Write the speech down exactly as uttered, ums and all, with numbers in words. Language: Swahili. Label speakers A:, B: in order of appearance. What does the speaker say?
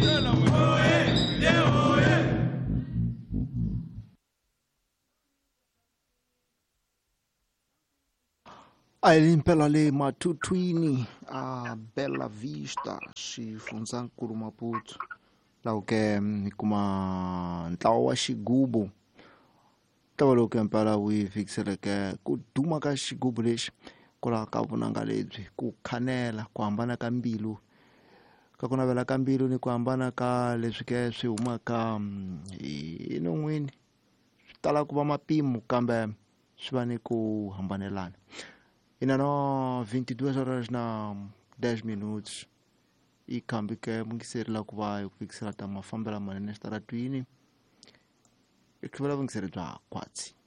A: Alimpela le matutwini a Bella Vista xifundzankulu Maputo laha ke hi kuma ntlawa wa xigubu ta va loko ke mpela wi fikiseleke ku duma ka xigubu lexi ku laha ka vunanga lebyi ku khanela ku hambana ka mbilu ka ku navela ka mbilu ni ku hambana ka leswi ke swi humaka enon'wini swi tala ku va mapimo kambe swi va ni ku hambanelana. Ina no vinte-duas horas na dez minutos i khambi ke mungiseri la ku va hi ku fikisela ta mafambela manene xitaratwini i tlhela vungiseri bya kwatsi.